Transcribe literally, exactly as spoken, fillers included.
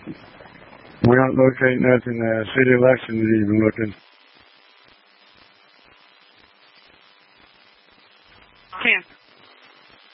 We don't locate nothing. Uh, city election is even looking. Ten.